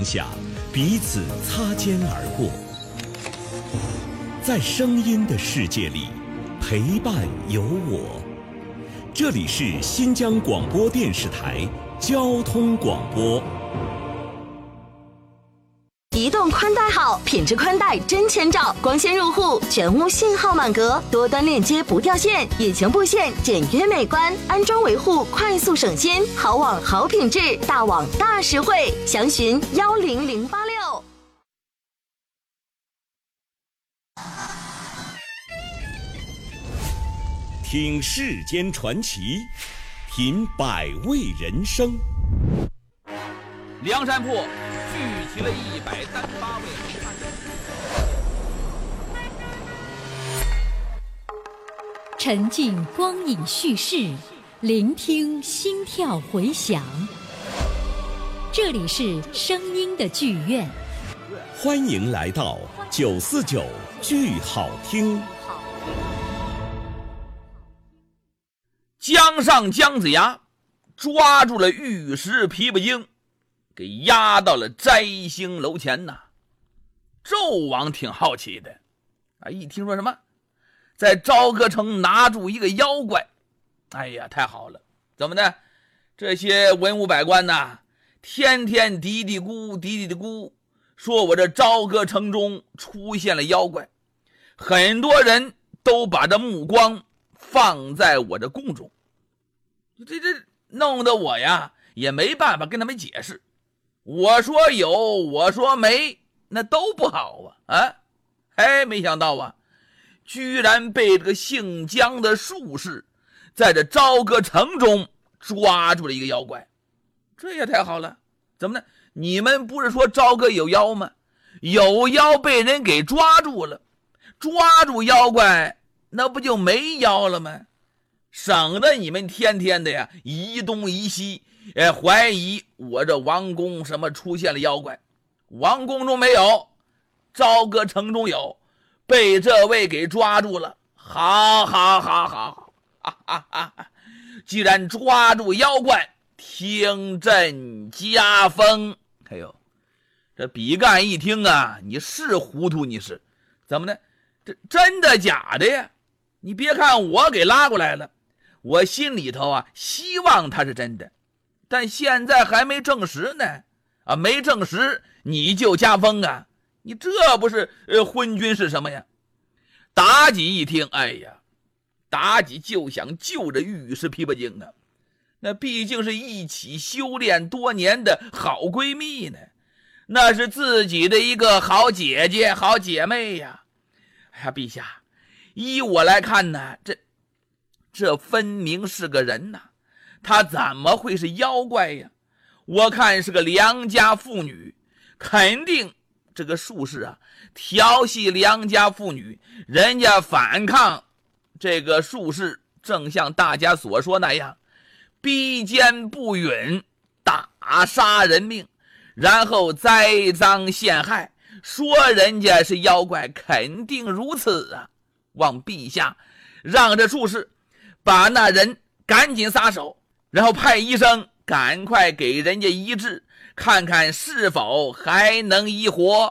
下，彼此擦肩而过。在声音的世界里，陪伴有我。这里是新疆广播电视台交通广播。 移动宽带好，品质宽带真千兆，光纤入户，全屋信号满格，多端链接不掉线，隐形布线简约美观，安装维护快速省心，好网好品质，大网大实惠，详询10086。 听世间传奇，品百味人生。 梁山泊聚齐了138位好汉。 沉浸光影叙事，聆听心跳回响。这里是声音的剧院， 欢迎来到949剧好听。 江上姜子牙抓住了玉石琵琶精，给押到了摘星楼前呐。纣王挺好奇的一听说什么在朝歌城拿住一个妖怪，哎呀，太好了！怎么的？这些文武百官呐，天天嘀嘀咕，说我这朝歌城中出现了妖怪，很多人都把这目光放在我这宫中，这弄得我呀也没办法跟他们解释。我说有，我说没，那都不好没想到居然被这个姓姜的术士在这朝歌城中抓住了一个妖怪，这也太好了！怎么呢？你们不是说朝歌有妖吗？有妖被人给抓住了，抓住妖怪那不就没妖了吗？省得你们天天的呀疑东疑西，怀疑我这王宫什么出现了妖怪。王宫中没有，朝歌城中有，被这位给抓住了。好，既然抓住妖怪，听朕加封。哎呦，这比干一听你是糊涂，你是怎么的？这真的假的呀？你别看我给拉过来了，我心里头希望他是真的，但现在还没证实呢。没证实你就加封你这不是昏君是什么呀？妲己一听，哎呀，妲己就想救着玉石琵琶精那毕竟是一起修炼多年的好闺蜜呢，那是自己的一个好姐姐好姐妹呀。哎呀，陛下，依我来看呢，这分明是个人他怎么会是妖怪呀？我看是个良家妇女，肯定这个术士调戏良家妇女，人家反抗，这个术士正像大家所说那样，逼奸不允，大杀人命，然后栽赃陷害，说人家是妖怪，肯定如此望陛下让这术士把那人赶紧撒手，然后派医生赶快给人家医治，看看是否还能医活。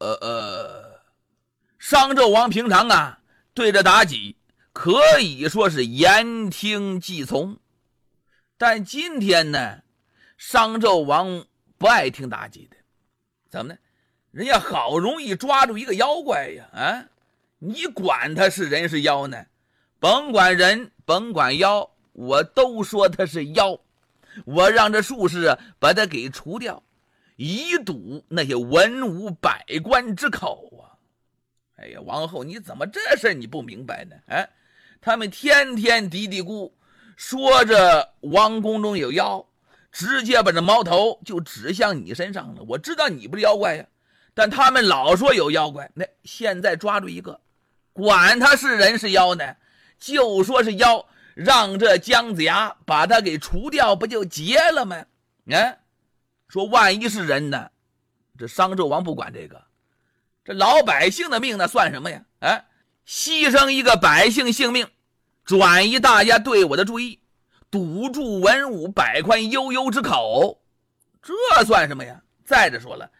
商纣王平常对着妲己可以说是言听计从，但今天呢，商纣王不爱听妲己的。怎么呢？人家好容易抓住一个妖怪呀你管他是人是妖呢？甭管人甭管妖，我都说他是妖。我让这术士把他给除掉，以堵那些文武百官之口哎呀，王后，你怎么这事你不明白呢？他们天天嘀嘀咕，说着王宫中有妖，直接把这矛头就指向你身上了。我知道你不是妖怪呀，但他们老说有妖怪，那现在抓住一个，管他是人是妖呢，就说是妖，让这姜子牙把他给除掉，不就结了吗？说万一是人呢，这商纣王不管这个，这老百姓的命那算什么呀？牺牲一个百姓性命，转移大家对我的注意，堵住文武百官悠悠之口，这算什么呀？再者说了，